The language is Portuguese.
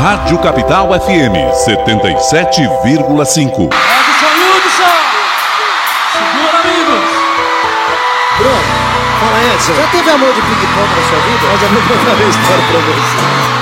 Rádio Capital FM 77,5. Hudson! Segura, amigos! Bruno, fala aí, Edson. Já teve amor de ping-pong na sua vida? Eu já vou contar uma história pra você.